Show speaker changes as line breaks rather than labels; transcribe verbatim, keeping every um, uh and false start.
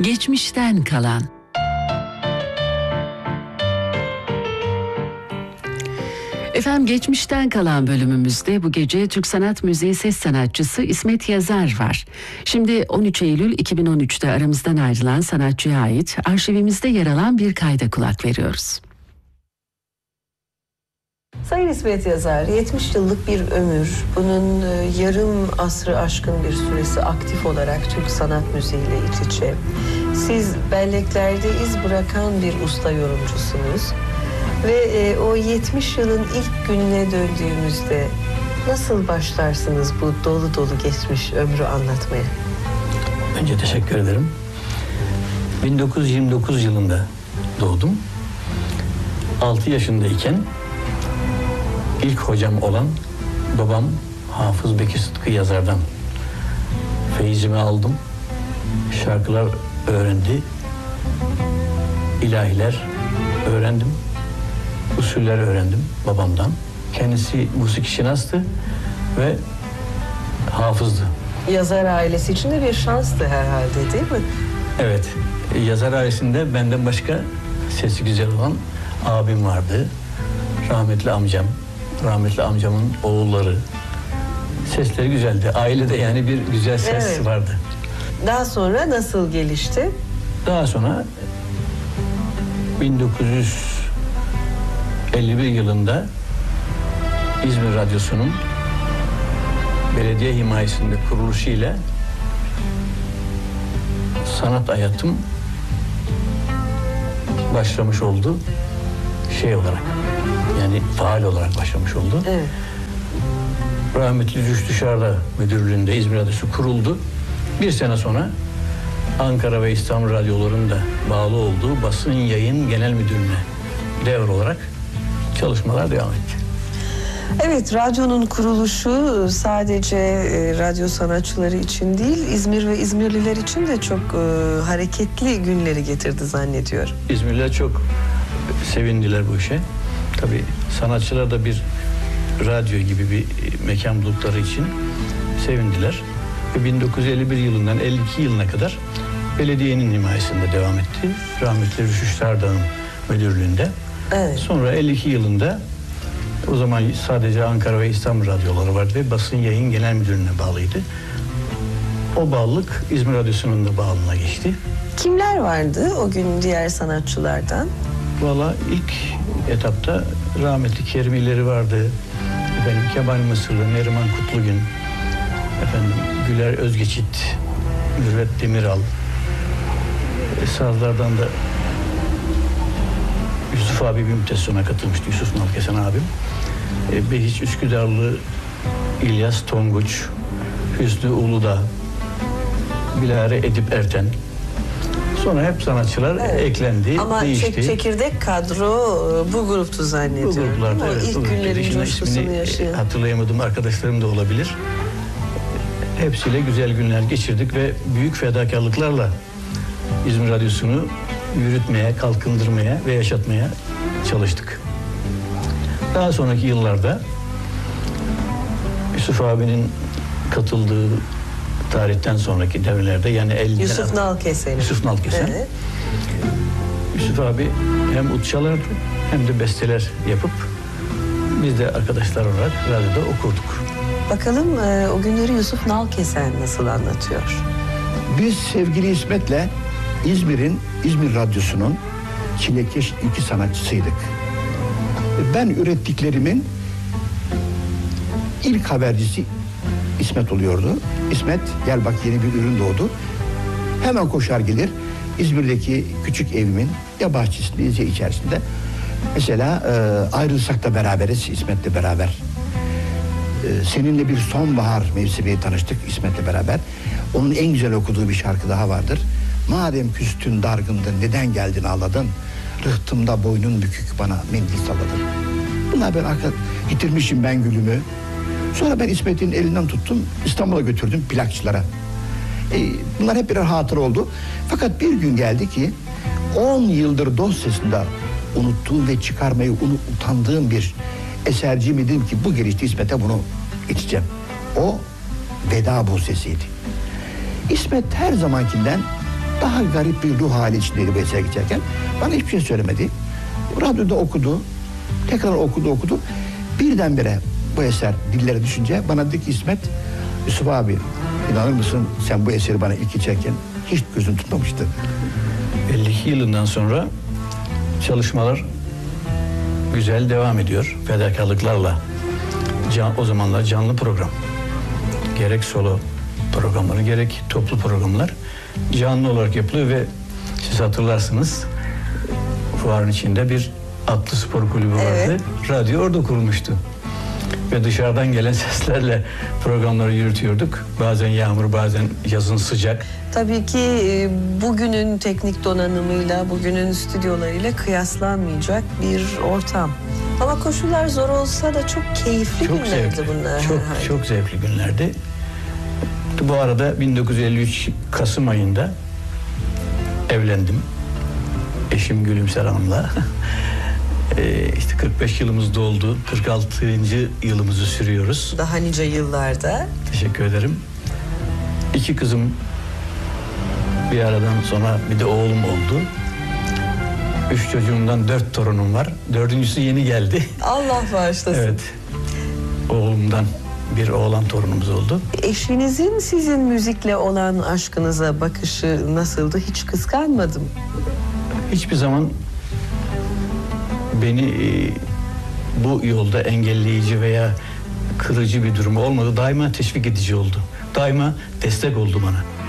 Geçmişten kalan. Efendim, geçmişten kalan bölümümüzde bu gece Türk Sanat Müziği ses sanatçısı İsmet Yazar var. Şimdi on üç Eylül iki bin on üçte aramızdan ayrılan sanatçıya ait arşivimizde yer alan bir kayda kulak veriyoruz.
Sayın İsmet Yazar, yetmiş yıllık bir ömür, bunun yarım asrı aşkın bir süresi aktif olarak Türk sanat müziğiyle iç içe. Siz belleklerde iz bırakan bir usta yorumcusunuz. Ve e, o yetmiş yılın ilk gününe döndüğümüzde nasıl başlarsınız bu dolu dolu geçmiş ömrü anlatmaya?
Önce teşekkür ederim. bin dokuz yüz yirmi dokuz yılında doğdum. altı yaşındayken ilk hocam olan babam Hafız Bekir Sıtkı Yazar'dan feyizimi aldım. Şarkılar öğrendi. İlahiler öğrendim. Usuller öğrendim babamdan. Kendisi musikişinastı ve hafızdı.
Yazar ailesi için de bir şanstı herhalde, değil mi?
Evet. Yazar ailesinde benden başka sesi güzel olan abim vardı. Rahmetli amcam. Rahmetli amcamın oğulları. Sesleri güzeldi. Ailede yani bir güzel ses evet. vardı.
Daha sonra nasıl gelişti?
Daha sonra bin dokuz yüz elli bir yılında İzmir Radyosu'nun belediye himayesinde kuruluşu ile sanat hayatım başlamış oldu. Şey olarak, yani faal olarak başlamış oldu.
Evet.
Rahmetli Rüştü Şarla müdürlüğünde İzmir Radyosu kuruldu. Bir sene sonra Ankara ve İstanbul radyolarının da bağlı olduğu basın yayın genel müdürlüğüne devre olarak çalışmalar devam etti.
Evet, radyonun kuruluşu sadece e, radyo sanatçıları için değil, İzmir ve İzmirliler için de çok e, hareketli günleri getirdi zannediyorum.
İzmirliler çok sevindiler bu işe. Tabii sanatçılar da bir radyo gibi bir mekan buldukları için sevindiler. Ve bin dokuz yüz elli bir yılından elli iki yılına kadar belediyenin himayesinde devam etti. Rahmetli Rüştü Şardağ'ın müdürlüğünde.
Evet.
Sonra elli iki yılında o zaman sadece Ankara ve İstanbul radyoları vardı ve basın yayın genel müdürlüğüne bağlıydı. O bağlılık İzmir Radyosu'nun da bağlılığına geçti.
Kimler vardı o gün diğer sanatçılardan?
Valla ilk etapta rahmetli Kerimileri vardı. Efendim Kemal Mısırlı, Neriman Kutlugün, efendim Güler Özgeçit, Mürvet Demiral, sazlardan da Yusuf abi bir müddessona katılmıştı, Yusuf Nalkesen abim. E, Behiç Üsküdarlı, İlyas Tonguç, Hüsnü Uludağ, Bilare Edip Erten. Sonra hep sanatçılar evet. eklendi,
ama
değişti.
Ama çekirdek kadro bu gruptu zannediyorum.
Bu gruplarda evet.
İlk günlerin coşkusunu yaşayan.
Hatırlayamadığım arkadaşlarım da olabilir. Hepsiyle güzel günler geçirdik ve büyük fedakarlıklarla İzmir Radyosu'nu yürütmeye, kalkındırmaya ve yaşatmaya çalıştık. Daha sonraki yıllarda Yusuf abinin katıldığı tarihten sonraki devrelerde yani elli
Yusuf Nalkesen.
Yusuf Nalkesen. Evet. Yusuf abi hem ut çalardı hem de besteler yapıp biz de arkadaşlar olarak radyoda okurduk.
Bakalım e, o günleri Yusuf Nalkesen nasıl anlatıyor?
Biz sevgili İsmet'le İzmir'in, İzmir Radyosu'nun çilekeş iki sanatçısıydık. Ben ürettiklerimin ilk habercisi İsmet oluyordu. İsmet, gel bak yeni bir ürün doğdu. Hemen koşar gelir. İzmir'deki küçük evimin ya bahçesinde ya içerisinde. Mesela e, ayrılsak da beraberiz İsmet'le beraber. E, seninle bir sonbahar mevsimi tanıştık İsmet'le beraber. Onun en güzel okuduğu bir şarkı daha vardır. Madem küstün dargındın neden geldin ağladın? Rıhtımda boynun bükük bana mendil salladın. Bunlar ben arka yitirmişim ben gülümü. Sonra ben İsmet'in elinden tuttum İstanbul'a götürdüm plakçılara. E, bunlar hep birer hatıra oldu. Fakat bir gün geldi ki on yıldır dosyasında unuttuğum ve çıkarmayı utandığım bir eserciyim dedim ki bu gelişte İsmet'e bunu geçeceğim. O veda bosesiydi. İsmet her zamankinden Daha garip bir ruh hali içindeydi bu eser geçerken. Bana hiçbir şey söylemedi. Radyoda okudu. Tekrar okudu okudu. Birdenbire bu eser dillere düşünce bana dedi ki İsmet, Yusuf abi inanır mısın sen bu eseri bana ilk içerken hiç gözüm tutmamıştı.
elli iki yılından sonra çalışmalar güzel devam ediyor. Fedakarlıklarla. Can, o zamanlar canlı program. Gerek solo programları gerek toplu programlar canlı olarak yapılıyor ve siz hatırlarsınız fuarın içinde bir atlı spor kulübü vardı.
Evet.
Radyo orada kurulmuştu. Ve dışarıdan gelen seslerle programları yürütüyorduk. Bazen yağmur, bazen yazın sıcak.
Tabii ki e, bugünün teknik donanımıyla, bugünün stüdyolarıyla kıyaslanmayacak bir ortam. Ama koşullar zor olsa da çok keyifli
Çok
günlerdi
zevkli.
bunlar.
Çok
herhalde.
çok zevkli günlerdi. Bu arada bin dokuz yüz elli üç Kasım ayında evlendim. Eşim Gülümser Hanım'la. Ee, işte kırk beş yılımız doldu. kırk altıncı yılımızı sürüyoruz.
Daha nice yıllarda.
Teşekkür ederim. İki kızım bir aradan sonra bir de oğlum oldu. Üç çocuğumdan dört torunum var. Dördüncüsü yeni geldi.
Allah bağışlasın.
Evet. Oğlumdan bir oğlan torunumuz oldu.
Eşinizin sizin müzikle olan aşkınıza bakışı nasıldı? Hiç kıskanmadım.
Hiçbir zaman beni e, bu yolda engelleyici veya kırıcı bir durum olmadı. Daima teşvik edici oldu. Daima destek oldu bana.